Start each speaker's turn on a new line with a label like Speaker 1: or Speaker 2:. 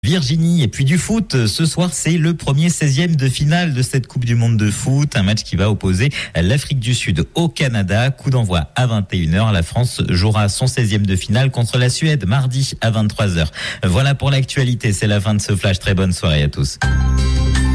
Speaker 1: Virginie, et puis du foot. Ce soir, c'est le premier 16e de finale de cette Coupe du Monde de foot. Un match qui va opposer l'Afrique du Sud au Canada. Coup d'envoi à 21h. La France jouera son 16e de finale contre la Suède mardi à 23h. Voilà pour l'actualité. C'est la fin de ce flash. Très bonne soirée à tous.